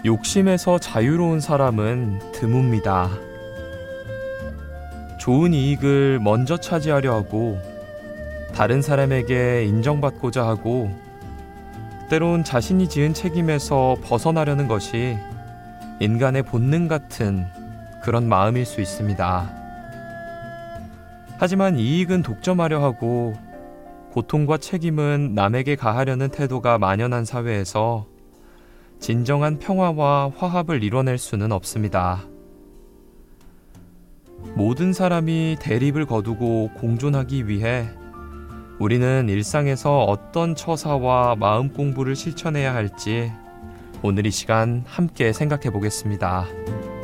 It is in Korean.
욕심에서 자유로운 사람은 드뭅니다. 좋은 이익을 먼저 차지하려 하고 다른 사람에게 인정받고자 하고 때론 자신이 지은 책임에서 벗어나려는 것이 인간의 본능 같은 그런 마음일 수 있습니다. 하지만 이익은 독점하려 하고 고통과 책임은 남에게 가하려는 태도가 만연한 사회에서 진정한 평화와 화합을 이뤄낼 수는 없습니다. 모든 사람이 대립을 거두고 공존하기 위해 우리는 일상에서 어떤 처사와 마음 공부를 실천해야 할지 오늘 이 시간 함께 생각해 보겠습니다.